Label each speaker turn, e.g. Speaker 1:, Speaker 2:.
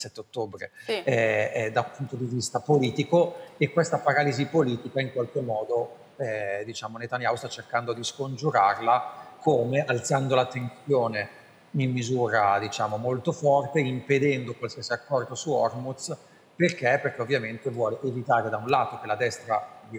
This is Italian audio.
Speaker 1: 7 ottobre
Speaker 2: Sì.
Speaker 1: da un punto di vista politico, e questa paralisi politica in qualche modo, diciamo, Netanyahu sta cercando di scongiurarla, come alzando la tensione in misura, diciamo, molto forte, impedendo qualsiasi accordo su Hormuz. Perché? Perché ovviamente vuole evitare da un lato che la destra